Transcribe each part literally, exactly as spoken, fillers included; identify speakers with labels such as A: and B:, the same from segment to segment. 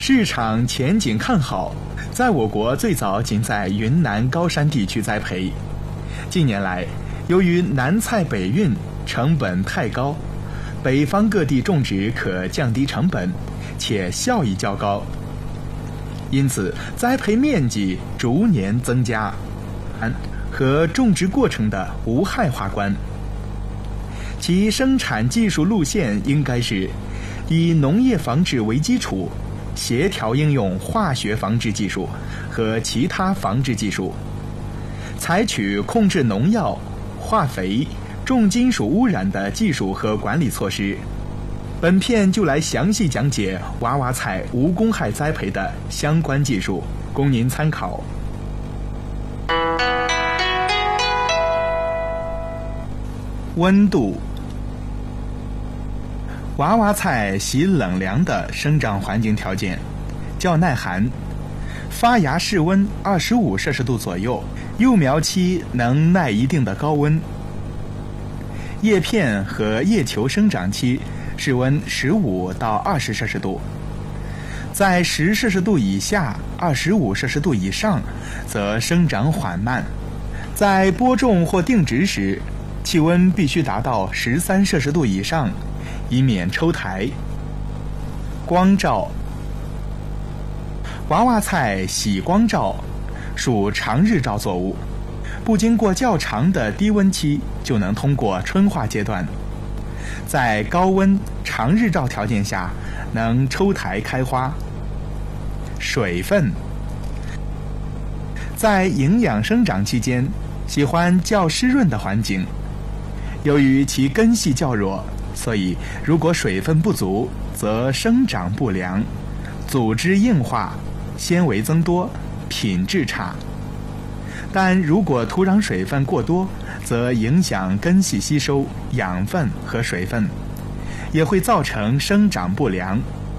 A: 市场前景看好，在我国最早仅在云南高山地区栽培。近年来，由于南菜北运成本太高，北方各地种植可降低成本，且效益较高，因此栽培面积逐年增加，和种植过程的无害化关。其生产技术路线应该是以农业防治为基础，协调应用化学防治技术和其他防治技术，采取控制农药、化肥、重金属污染的技术和管理措施。本片就来详细讲解娃娃菜无公害栽培的相关技术，供您参考。温度，娃娃菜喜冷凉的生长环境条件，较耐寒，发芽室温二十五摄氏度左右，幼苗期能耐一定的高温。叶片和叶球生长期室温十五到二十摄氏度，在十摄氏度以下、二十五摄氏度以上，则生长缓慢。在播种或定植时，气温必须达到十三摄氏度以上，以免抽苔。光照，娃娃菜喜光照，属长日照作物，不经过较长的低温期就能通过春化阶段，在高温长日照条件下能抽苔开花。水分，在营养生长期间喜欢较湿润的环境，由于其根系较弱，所以如果水分不足，则生长不良，组织硬化，纤维增多，品质差。但如果土壤水分过多，则影响根系吸收养分和水分，也会造成生长不良。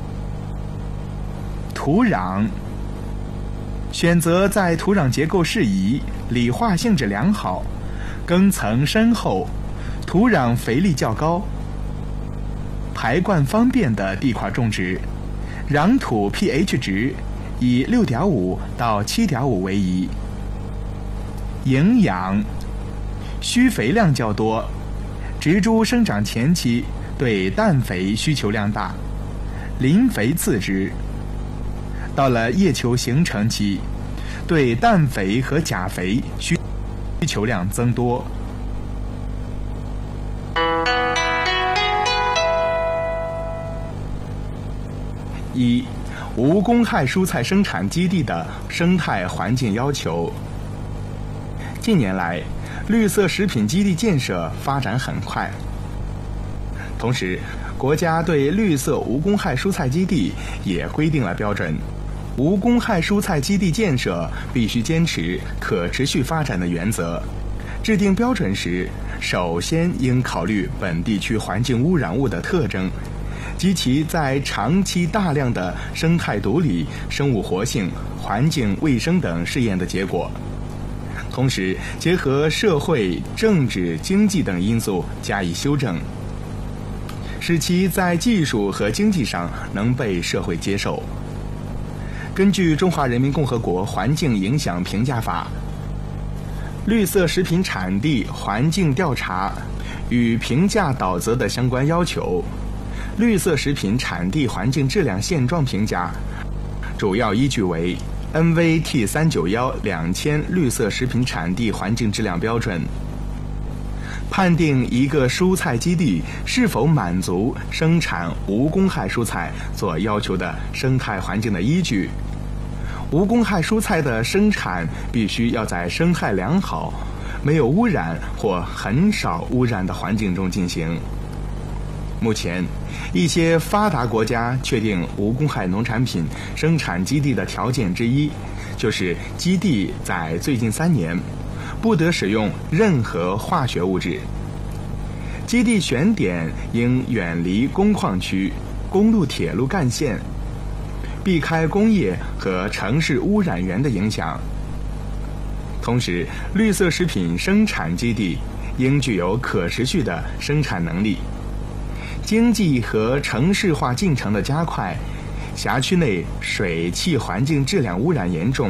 A: 土壤，选择在土壤结构适宜、理化性质良好、根层深厚、土壤肥力较高、排灌方便的地块种植，壤土 pH 值以 六点五 到 七点五 为宜。营养，需肥量较多，植株生长前期对氮肥需求量大，磷肥次之。到了叶球形成期，对氮肥和钾肥需求量增多。一、无公害蔬菜生产基地的生态环境要求。近年来，绿色食品基地建设发展很快，同时，国家对绿色无公害蔬菜基地也规定了标准。无公害蔬菜基地建设必须坚持可持续发展的原则，制定标准时，首先应考虑本地区环境污染物的特征及其在长期大量的生态毒理、生物活性、环境卫生等试验的结果，同时结合社会、政治、经济等因素加以修正，使其在技术和经济上能被社会接受。根据《中华人民共和国环境影响评价法》，绿色食品产地环境调查与评价导则的相关要求，绿色食品产地环境质量现状评价主要依据为 N V T 三九一两千绿色食品产地环境质量标准，判定一个蔬菜基地是否满足生产无公害蔬菜所要求的生态环境的依据。无公害蔬菜的生产必须要在生态良好、没有污染或很少污染的环境中进行。目前，一些发达国家确定无公害农产品生产基地的条件之一，就是基地在最近三年不得使用任何化学物质。基地选点应远离工矿区、公路铁路干线，避开工业和城市污染源的影响。同时，绿色食品生产基地应具有可持续的生产能力。经济和城市化进程的加快， 辖区内水汽环境质量污染严重，